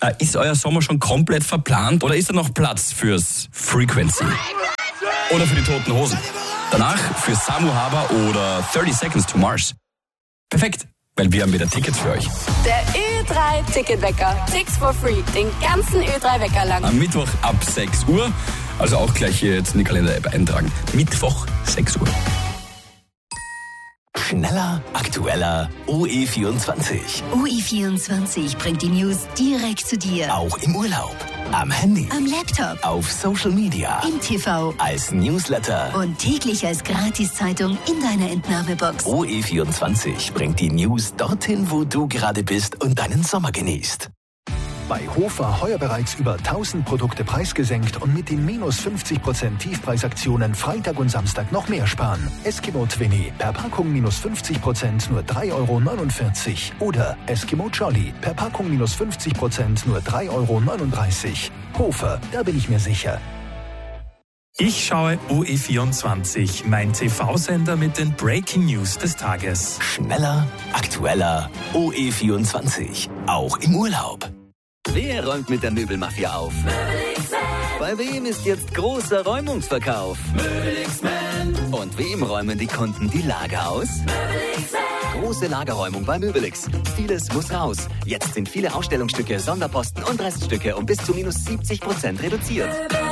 Ist euer Sommer schon komplett verplant oder ist da noch Platz fürs Frequency? Oder für die Toten Hosen? Danach für Samu Haber oder 30 Seconds to Mars? Perfekt, weil wir haben wieder Tickets für euch. Der Ö3-Ticketwecker. 6 for free. Den ganzen Ö3-Wecker lang. Am Mittwoch ab 6 Uhr. Also auch gleich hier jetzt in die Kalender-App eintragen. Mittwoch 6 Uhr. Schneller, aktueller, OE24. OE24 bringt die News direkt zu dir. Auch im Urlaub, am Handy, Am Laptop, auf Social Media, im TV als Newsletter. und täglich als Gratiszeitung in deiner Entnahmebox. OE24 bringt die News dorthin, wo du gerade bist und deinen Sommer genießt. Bei Hofer heuer bereits über 1000 Produkte preisgesenkt und mit den minus 50% Tiefpreisaktionen Freitag und Samstag noch mehr sparen. Eskimo Twinny per Packung minus 50% nur 3,49 € oder Eskimo Jolly per Packung minus 50% nur 3,39 €. Hofer, da bin ich mir sicher. Ich schaue OE24, mein TV-Sender mit den Breaking News des Tages. Schneller, aktueller, OE24, auch im Urlaub. Wer räumt mit der Möbelmafia auf? Bei wem ist jetzt großer Räumungsverkauf? Und wem räumen die Kunden die Lager aus? Große Lagerräumung bei Möbelix. Vieles muss raus. Jetzt sind viele Ausstellungsstücke, Sonderposten und Reststücke um bis zu minus 70% reduziert.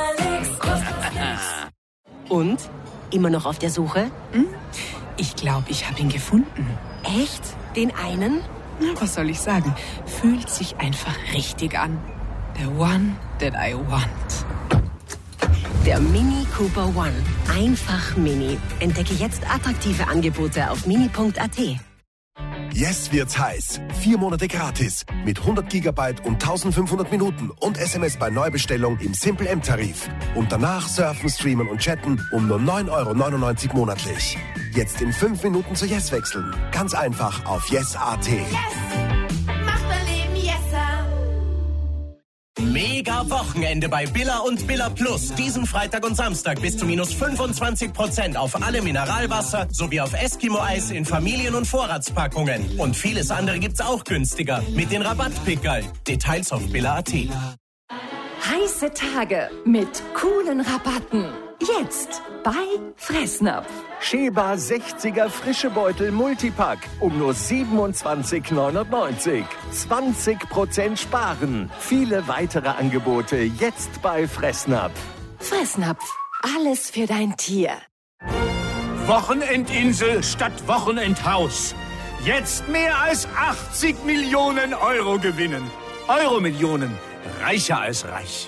Und? Immer noch auf der Suche? Ich glaube, ich habe ihn gefunden. Echt? Den einen? Na, was soll ich sagen? Fühlt sich einfach richtig an. The one that I want. Der Mini Cooper One. Einfach Mini. Entdecke jetzt attraktive Angebote auf mini.at. Yes wird's heiß. 4 Monate gratis. Mit 100 GB und 1500 Minuten und SMS bei Neubestellung im Simple M-Tarif. Und danach surfen, streamen und chatten um nur 9,99 € monatlich. Jetzt in 5 Minuten zu Yes wechseln. Ganz einfach auf yes.at. Yes! Macht dein Leben yesser! Mega Wochenende bei Billa und Billa Plus. Diesen Freitag und Samstag bis zu minus 25% auf alle Mineralwasser sowie auf Eskimo-Eis in Familien- und Vorratspackungen. Und vieles andere gibt's auch günstiger mit den Rabattpickerl. Details auf billa.at. Heiße Tage mit coolen Rabatten. Jetzt bei Fressnapf. Sheba 60er frische Beutel Multipack um nur 27,99 €. 20% sparen. Viele weitere Angebote jetzt bei Fressnapf. Fressnapf. Alles für dein Tier. Wochenendinsel statt Wochenendhaus. Jetzt mehr als 80 Millionen € gewinnen. Euro-Millionen. Reicher als reich.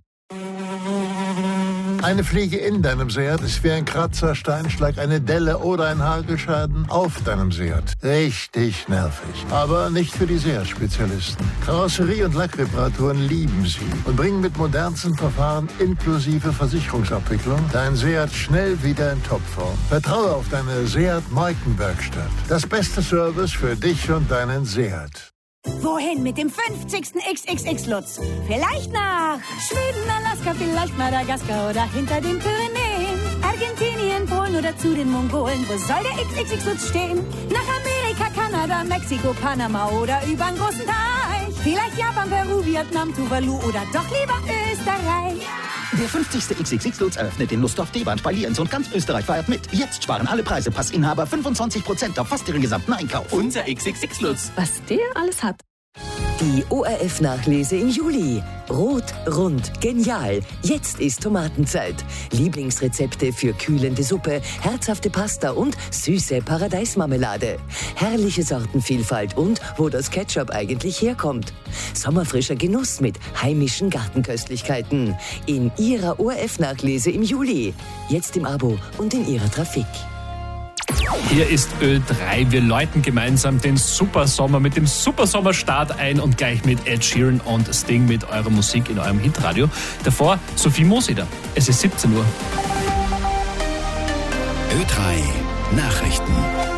Eine Fliege in deinem Seat ist wie ein Kratzer, Steinschlag, eine Delle oder ein Hagelschaden auf deinem Seat. Richtig nervig. Aber nicht für die Seat-Spezialisten. Karosserie- und Lackreparaturen lieben sie und bringen mit modernsten Verfahren inklusive Versicherungsabwicklung dein Seat schnell wieder in Topform. Vertraue auf deine Seat-Markenwerkstatt. Das beste Service für dich und deinen Seat. Wohin mit dem 50. XXX-Lutz? Vielleicht nach Schweden, Alaska, vielleicht Madagaskar oder hinter den Pyrenäen. Argentinien, Polen oder zu den Mongolen. Wo soll der XXX-Lutz stehen? Nach Amerika, Kanada, Mexiko, Panama oder über den großen Teich. Vielleicht Japan, Peru, Vietnam, Tuvalu oder doch lieber Österreich. Der 50. XXX-Lutz eröffnet in Nussdorf-Deband bei Lienz und ganz Österreich feiert mit. Jetzt sparen alle Preise. Passinhaber 25% auf fast ihren gesamten Einkauf. Unser XXX-Lutz. Was der alles hat. Die ORF-Nachlese im Juli. Rot, rund, genial. Jetzt ist Tomatenzeit. Lieblingsrezepte für kühlende Suppe, herzhafte Pasta und süße Paradeismarmelade. Herrliche Sortenvielfalt und wo das Ketchup eigentlich herkommt. Sommerfrischer Genuss mit heimischen Gartenköstlichkeiten. In Ihrer ORF-Nachlese im Juli. Jetzt im Abo und in Ihrer Trafik. Hier ist Ö3. Wir läuten gemeinsam den Supersommer mit dem Supersommerstart ein und gleich mit Ed Sheeran und Sting mit eurer Musik in eurem Hitradio. Davor Sophie Moseder. Es ist 17 Uhr. Ö3 Nachrichten.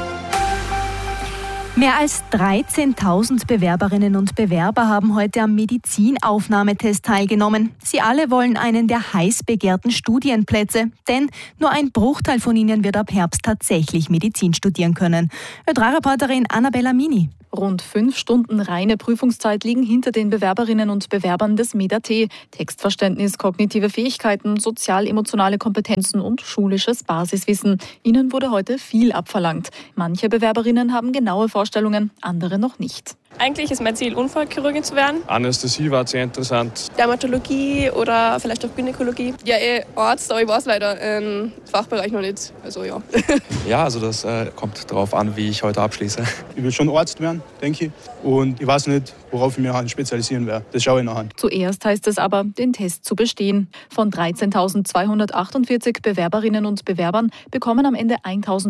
Mehr als 13.000 Bewerberinnen und Bewerber haben heute am Medizinaufnahmetest teilgenommen. Sie alle wollen einen der heiß begehrten Studienplätze, denn nur ein Bruchteil von ihnen wird ab Herbst tatsächlich Medizin studieren können. Ö3-Reporterin Annabella Mini. Rund 5 Stunden reine Prüfungszeit liegen hinter den Bewerberinnen und Bewerbern des MEDAT. Textverständnis, kognitive Fähigkeiten, sozial-emotionale Kompetenzen und schulisches Basiswissen. Ihnen wurde heute viel abverlangt. Manche Bewerberinnen haben genaue Vorstellungen, andere noch nicht. Eigentlich ist mein Ziel, Unfallchirurgin zu werden. Anästhesie war sehr interessant. Dermatologie oder vielleicht auch Gynäkologie. Ja, Arzt, aber ich weiß leider im Fachbereich noch nicht. Also ja. Ja, also das kommt darauf an, wie ich heute abschließe. Ich will schon Arzt werden, denke ich. Und ich weiß nicht, worauf ich mich spezialisieren werde. Das schaue ich nachher. Zuerst heißt es aber, den Test zu bestehen. Von 13.248 Bewerberinnen und Bewerbern bekommen am Ende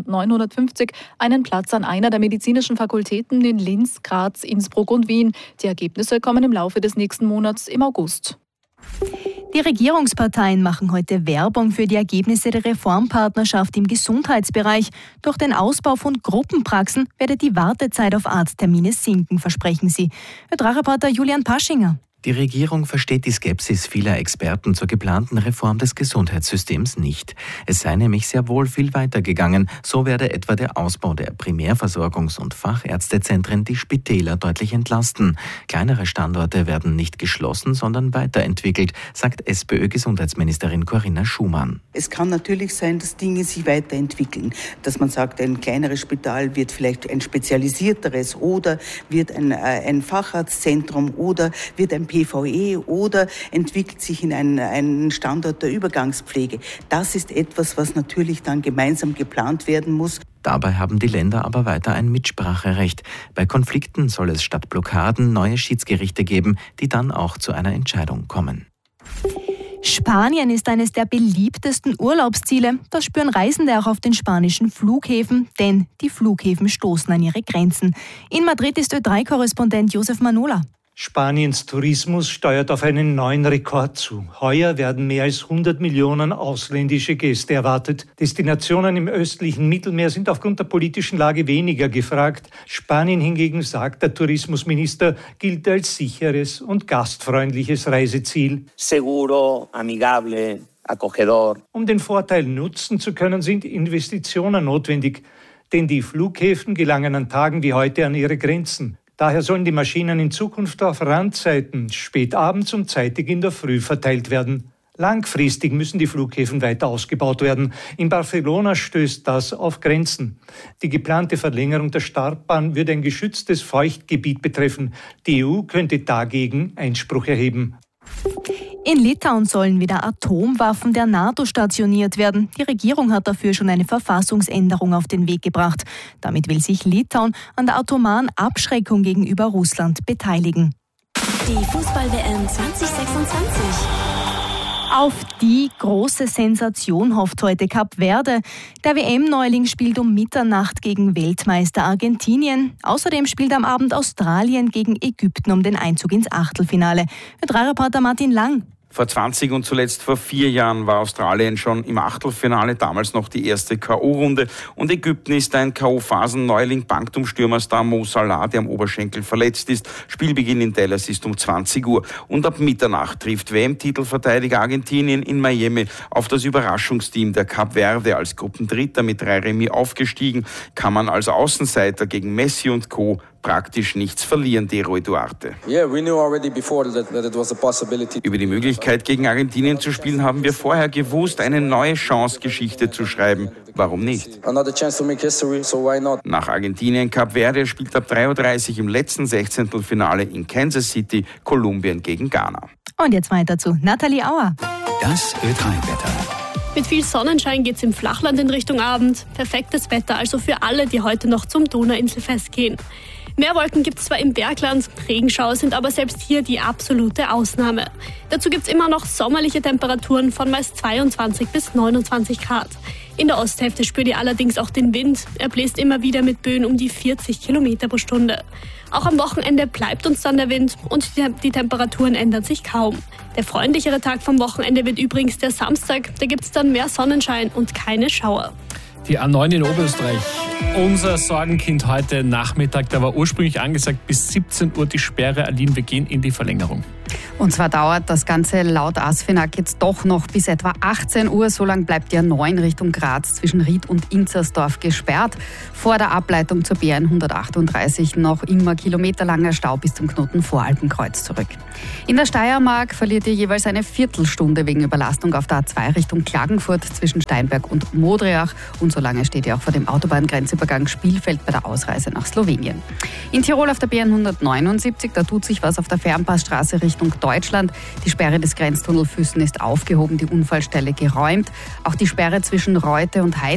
1.950 einen Platz an einer der medizinischen Fakultäten in Linz, Graz, Innsbruck und Wien. Die Ergebnisse kommen im Laufe des nächsten Monats im August. Die Regierungsparteien machen heute Werbung für die Ergebnisse der Reformpartnerschaft im Gesundheitsbereich. Durch den Ausbau von Gruppenpraxen werde die Wartezeit auf Arzttermine sinken, versprechen sie. Ö3-Reporter Julian Paschinger. Die Regierung versteht die Skepsis vieler Experten zur geplanten Reform des Gesundheitssystems nicht. Es sei nämlich sehr wohl viel weiter gegangen. So werde etwa der Ausbau der Primärversorgungs- und Fachärztezentren die Spitäler deutlich entlasten. Kleinere Standorte werden nicht geschlossen, sondern weiterentwickelt, sagt SPÖ-Gesundheitsministerin Corinna Schumann. Es kann natürlich sein, dass Dinge sich weiterentwickeln. Dass man sagt, ein kleineres Spital wird vielleicht ein spezialisierteres oder wird ein Facharztzentrum oder wird ein PVE oder entwickelt sich in einen Standort der Übergangspflege. Das ist etwas, was natürlich dann gemeinsam geplant werden muss. Dabei haben die Länder aber weiter ein Mitspracherecht. Bei Konflikten soll es statt Blockaden neue Schiedsgerichte geben, die dann auch zu einer Entscheidung kommen. Spanien ist eines der beliebtesten Urlaubsziele. Das spüren Reisende auch auf den spanischen Flughäfen, denn die Flughäfen stoßen an ihre Grenzen. In Madrid ist Ö3-Korrespondent Josef Manola. Spaniens Tourismus steuert auf einen neuen Rekord zu. Heuer werden mehr als 100 Millionen ausländische Gäste erwartet. Destinationen im östlichen Mittelmeer sind aufgrund der politischen Lage weniger gefragt. Spanien hingegen, sagt der Tourismusminister, gilt als sicheres und gastfreundliches Reiseziel. Seguro, amigable, acogedor. Um den Vorteil nutzen zu können, sind Investitionen notwendig. Denn die Flughäfen gelangen an Tagen wie heute an ihre Grenzen. Daher sollen die Maschinen in Zukunft auf Randzeiten, spät abends und zeitig in der Früh verteilt werden. Langfristig müssen die Flughäfen weiter ausgebaut werden. In Barcelona stößt das auf Grenzen. Die geplante Verlängerung der Startbahn würde ein geschütztes Feuchtgebiet betreffen. Die EU könnte dagegen Einspruch erheben. In Litauen sollen wieder Atomwaffen der NATO stationiert werden. Die Regierung hat dafür schon eine Verfassungsänderung auf den Weg gebracht. Damit will sich Litauen an der atomaren Abschreckung gegenüber Russland beteiligen. Die Fußball-WM 2026. Auf die große Sensation hofft heute Kap Verde. Der WM-Neuling spielt um Mitternacht gegen Weltmeister Argentinien. Außerdem spielt am Abend Australien gegen Ägypten um den Einzug ins Achtelfinale. Ö3-Reporter Martin Lang. Vor 20 und zuletzt vor 4 Jahren war Australien schon im Achtelfinale, damals noch die erste K.O.-Runde. Und Ägypten ist ein K.O.-Phasen-Neuling, bangt um Stürmerstar Mo Salah, der am Oberschenkel verletzt ist. Spielbeginn in Dallas ist um 20 Uhr. Und ab Mitternacht trifft WM-Titelverteidiger Argentinien in Miami auf das Überraschungsteam der Kap Verde. Als Gruppendritter mit 3 Remis aufgestiegen, kann man als Außenseiter gegen Messi und Co. praktisch nichts verlieren, Dero Duarte. Über die Möglichkeit, gegen Argentinien zu spielen, haben wir vorher gewusst, eine neue Chance, Geschichte zu schreiben. Warum nicht? Nach Argentinien, Kap Verde spielt ab 3:30 Uhr im letzten 16. Finale in Kansas City Kolumbien gegen Ghana. Und jetzt weiter zu Nathalie Auer. Das Ö3-Wetter. Mit viel Sonnenschein geht's im Flachland in Richtung Abend. Perfektes Wetter also für alle, die heute noch zum Donauinselfest gehen. Mehr Wolken gibt's zwar im Bergland, Regenschauer sind aber selbst hier die absolute Ausnahme. Dazu gibt's immer noch sommerliche Temperaturen von meist 22 bis 29 Grad. In der Osthälfte spürt ihr allerdings auch den Wind. Er bläst immer wieder mit Böen um die 40 Kilometer pro Stunde. Auch am Wochenende bleibt uns dann der Wind und die Temperaturen ändern sich kaum. Der freundlichere Tag vom Wochenende wird übrigens der Samstag. Da gibt's dann mehr Sonnenschein und keine Schauer. Die A9 in Oberösterreich. Unser Sorgenkind heute Nachmittag, da war ursprünglich angesagt bis 17 Uhr die Sperre. Aline, wir gehen in die Verlängerung. Und zwar dauert das Ganze laut ASFINAG jetzt doch noch bis etwa 18 Uhr. So lang bleibt die A9 Richtung Graz zwischen Ried und Inzersdorf gesperrt. Vor der Ableitung zur B138 noch immer kilometerlanger Stau bis zum Knoten Voralpenkreuz zurück. In der Steiermark verliert ihr jeweils eine Viertelstunde wegen Überlastung auf der A2 Richtung Klagenfurt zwischen Steinberg und Modriach. Und so lange steht ihr auch vor dem Autobahngrenzübergang Spielfeld bei der Ausreise nach Slowenien. In Tirol auf der B179, da tut sich was auf der Fernpassstraße Richtung Deutschland. Die Sperre des Grenztunnel Füssen ist aufgehoben, die Unfallstelle geräumt. Auch die Sperre zwischen Reute und Heid